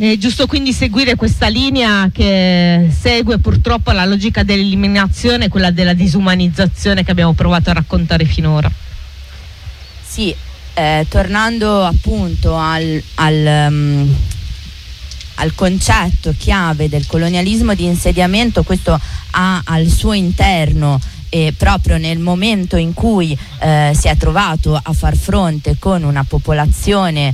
È giusto quindi seguire questa linea che segue purtroppo la logica dell'eliminazione, quella della disumanizzazione che abbiamo provato a raccontare finora. Sì, tornando appunto al concetto chiave del colonialismo di insediamento, questo ha al suo interno proprio nel momento in cui si è trovato a far fronte con una popolazione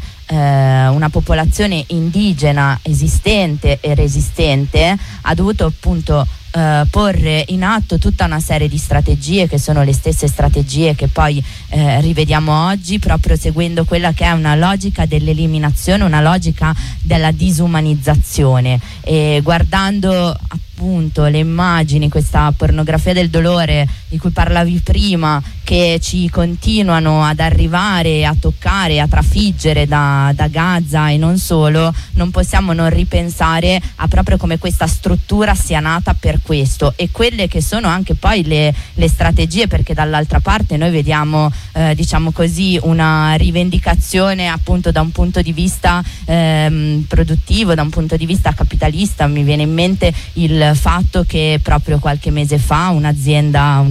indigena esistente e resistente, ha dovuto appunto porre in atto tutta una serie di strategie che sono le stesse strategie che poi rivediamo oggi, proprio seguendo quella che è una logica dell'eliminazione, una logica della disumanizzazione, e guardando appunto le immagini, questa pornografia del dolore di cui parlavi prima, che ci continuano ad arrivare, a toccare, a trafiggere da Gaza e non solo, non possiamo non ripensare a proprio come questa struttura sia nata per questo, e quelle che sono anche poi le strategie, perché dall'altra parte noi vediamo diciamo così una rivendicazione appunto da un punto di vista produttivo, da un punto di vista capitalista. Mi viene in mente il fatto che proprio qualche mese fa un'azienda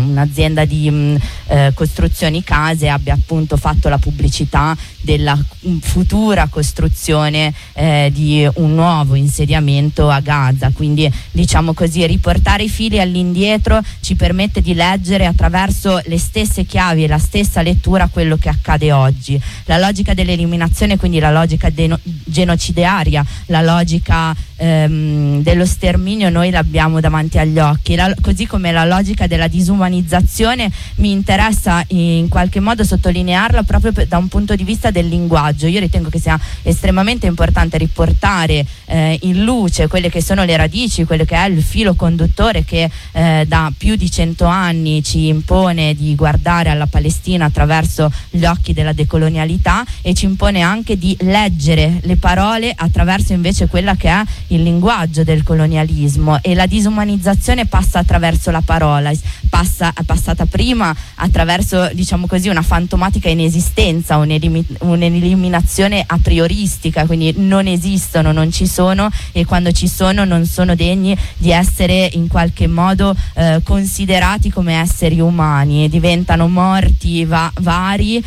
di costruzioni case abbia appunto fatto la pubblicità della futura costruzione di un nuovo insediamento a Gaza. Quindi diciamo così, riportare i fili all'indietro ci permette di leggere attraverso le stesse chiavi e la stessa lettura quello che accade oggi. La logica dell'eliminazione, quindi la logica genocidaria, la logica dello sterminio, noi l'abbiamo davanti agli occhi, così come la logica della disumanizzazione. Mi interessa in qualche modo sottolinearla proprio da un punto di vista del linguaggio. Io ritengo che sia estremamente importante riportare in luce quelle che sono le radici, quello che è il filo conduttore che da più di 100 anni ci impone di guardare alla Palestina attraverso gli occhi della decolonialità, e ci impone anche di leggere le parole attraverso invece quella che è il linguaggio del colonialismo. E la disumanizzazione passa attraverso la parola, è passata prima attraverso, diciamo così, una fantomatica inesistenza, un'eliminazione a prioristica, quindi non esistono, non ci sono, e quando ci sono non sono degni di essere in qualche modo considerati come esseri umani, e diventano morti vari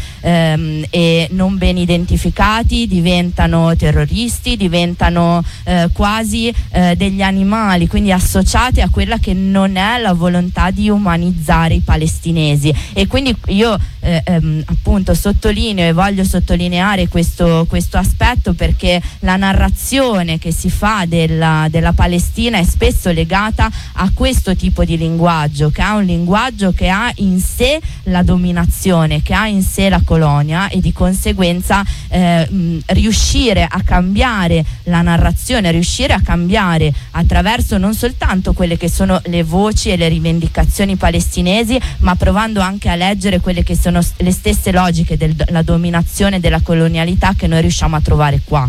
e non ben identificati, diventano terroristi, diventano quasi degli animali, quindi associati a quella che non è la volontà di umanizzare i palestinesi. E quindi io appunto sottolineo e voglio sottolineare questo aspetto, perché la narrazione che si fa della Palestina è spesso legata a questo tipo di linguaggio, che ha un linguaggio che ha in sé la dominazione, che ha in sé la colonia, e di conseguenza riuscire a cambiare la narrazione, riuscire a cambiare attraverso non soltanto quelle che sono le voci e le rivendicazioni palestinesi, ma provando anche a leggere quelle che sono le stesse logiche della dominazione e della colonialità che noi riusciamo a trovare qua.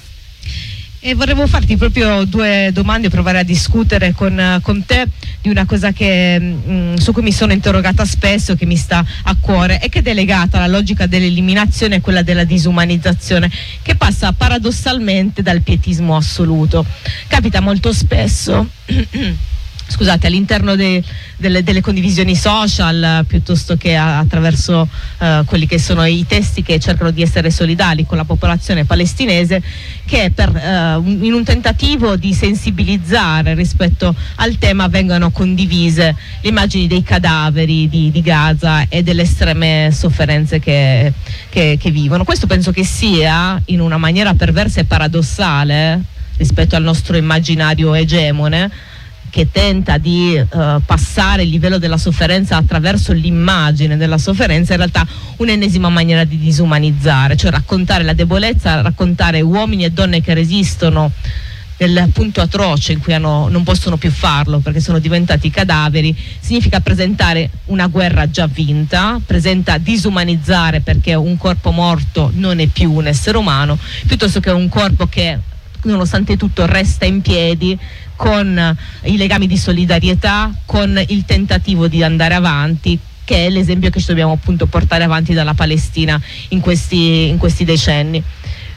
E vorremmo farti proprio due domande, provare a discutere con te di una cosa su cui mi sono interrogata spesso, che mi sta a cuore, e che è legata alla logica dell'eliminazione e quella della disumanizzazione, che passa paradossalmente dal pietismo assoluto. Capita molto spesso scusate, all'interno delle condivisioni social, piuttosto che attraverso quelli che sono i testi che cercano di essere solidali con la popolazione palestinese, che in un tentativo di sensibilizzare rispetto al tema vengano condivise le immagini dei cadaveri di Gaza e delle estreme sofferenze che vivono. Questo penso che sia, in una maniera perversa e paradossale rispetto al nostro immaginario egemone, che tenta di passare il livello della sofferenza attraverso l'immagine della sofferenza, in realtà un'ennesima maniera di disumanizzare, cioè raccontare la debolezza, raccontare uomini e donne che resistono nel punto atroce in cui non possono più farlo perché sono diventati cadaveri, significa presentare una guerra già vinta, presenta disumanizzare perché un corpo morto non è più un essere umano, piuttosto che un corpo che nonostante tutto resta in piedi, con i legami di solidarietà, con il tentativo di andare avanti, che è l'esempio che ci dobbiamo appunto portare avanti dalla Palestina in questi decenni.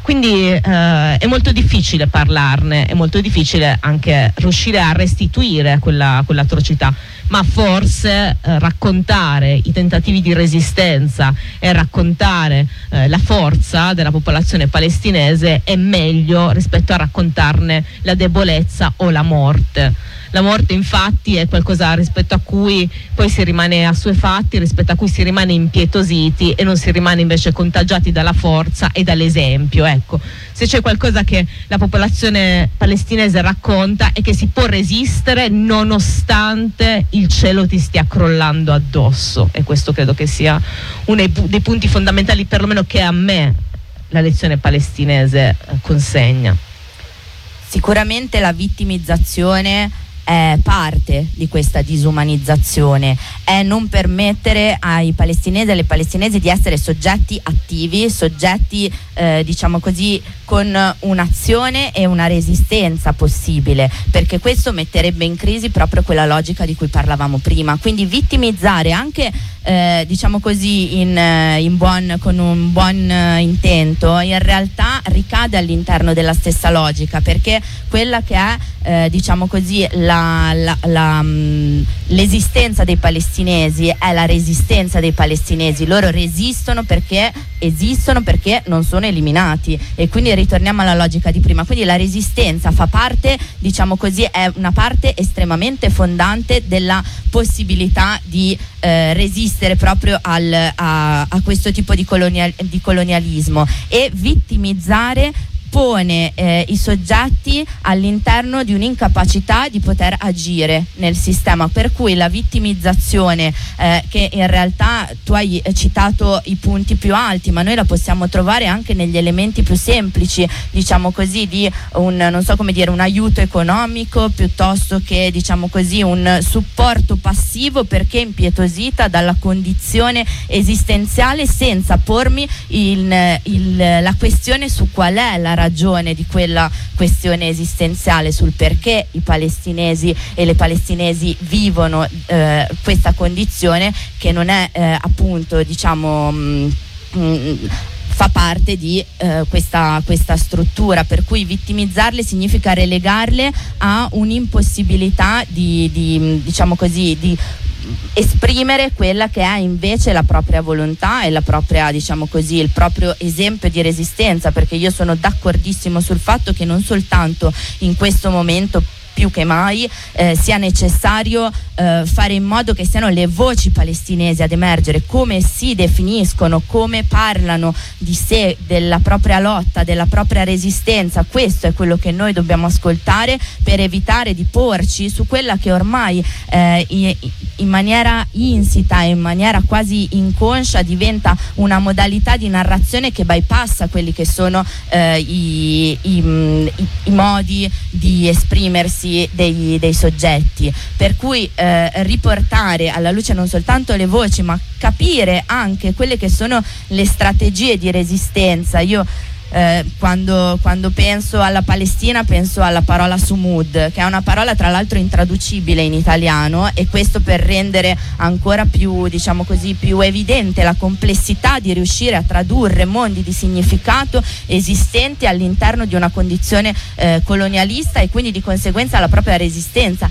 Quindi è molto difficile parlarne, è molto difficile anche riuscire a restituire quell'atrocità, ma forse raccontare i tentativi di resistenza e raccontare la forza della popolazione palestinese è meglio rispetto a raccontarne la debolezza o la morte. La morte infatti è qualcosa rispetto a cui poi si rimane assuefatti, rispetto a cui si rimane impietositi e non si rimane invece contagiati dalla forza e dall'esempio. Ecco, se c'è qualcosa che la popolazione palestinese racconta è che si può resistere nonostante il cielo ti stia crollando addosso, e questo credo che sia uno dei punti fondamentali, perlomeno che a me la lezione palestinese consegna. Sicuramente la vittimizzazione è parte di questa disumanizzazione, è non permettere ai palestinesi e alle palestinesi di essere soggetti attivi, soggetti diciamo così con un'azione e una resistenza possibile, perché questo metterebbe in crisi proprio quella logica di cui parlavamo prima. Quindi vittimizzare anche diciamo così con un buon intento in realtà ricade all'interno della stessa logica, perché quella che è diciamo così l'esistenza dei palestinesi è la resistenza dei palestinesi. Loro esistono perché non sono eliminati, e quindi ritorniamo alla logica di prima. Quindi la resistenza fa parte, diciamo così, è una parte estremamente fondante della possibilità di resistere proprio a questo tipo di colonialismo, e vittimizzare pone i soggetti all'interno di un'incapacità di poter agire nel sistema, per cui la vittimizzazione che in realtà tu hai citato i punti più alti, ma noi la possiamo trovare anche negli elementi più semplici, diciamo così, di un aiuto economico, piuttosto che diciamo così un supporto passivo perché impietosita dalla condizione esistenziale, senza pormi la questione su qual è la ragione di quella questione esistenziale, sul perché i palestinesi e le palestinesi vivono questa condizione, che non è appunto diciamo fa parte di questa struttura, per cui vittimizzarle significa relegarle a un'impossibilità diciamo così di esprimere quella che è invece la propria volontà e la propria, diciamo così, il proprio esempio di resistenza, perché io sono d'accordissimo sul fatto che non soltanto in questo momento più che mai sia necessario fare in modo che siano le voci palestinesi ad emergere, come si definiscono, come parlano di sé, della propria lotta, della propria resistenza. Questo è quello che noi dobbiamo ascoltare per evitare di porci su quella che ormai in maniera insita e in maniera quasi inconscia diventa una modalità di narrazione che bypassa quelli che sono i modi di esprimersi dei soggetti, per cui riportare alla luce non soltanto le voci, ma capire anche quelle che sono le strategie di resistenza. Io quando penso alla Palestina penso alla parola sumud, che è una parola tra l'altro intraducibile in italiano, e questo per rendere ancora più, diciamo così, più evidente la complessità di riuscire a tradurre mondi di significato esistenti all'interno di una condizione colonialista, e quindi di conseguenza la propria resistenza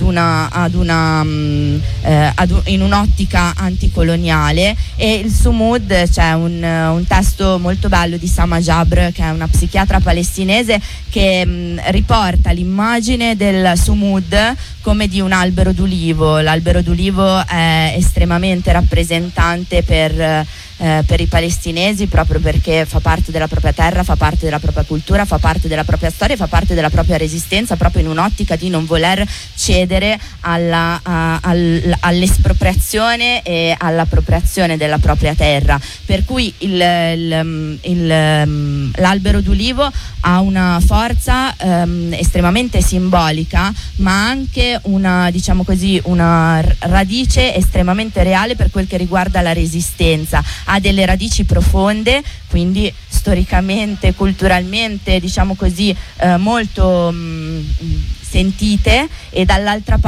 in un'ottica anticoloniale. E il sumud, c'è un testo molto bello di Sama Jabr, che è una psichiatra palestinese, che riporta l'immagine del sumud come di un albero d'ulivo. L'albero d'ulivo è estremamente rappresentante per i palestinesi, proprio perché fa parte della propria terra, fa parte della propria cultura, fa parte della propria storia, fa parte della propria resistenza, proprio in un'ottica di non voler cedere all'espropriazione e all'appropriazione della propria terra. Per cui l'albero d'ulivo ha una forza estremamente simbolica, ma anche una, diciamo così, una radice estremamente reale per quel che riguarda la resistenza. Ha delle radici profonde, quindi storicamente, culturalmente, diciamo così, molto sentite, e dall'altra parte